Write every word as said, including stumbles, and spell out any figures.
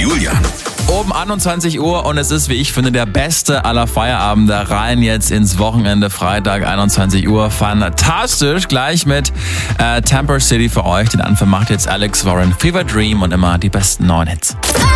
Julian. Oben einundzwanzig Uhr und es ist, wie ich finde, der beste aller Feierabende. Rein jetzt ins Wochenende, Freitag, einundzwanzig Uhr. Fantastisch, gleich mit äh, Temper City für euch. Den Anfang macht jetzt Alex Warren, Fever Dream und immer die besten neuen Hits.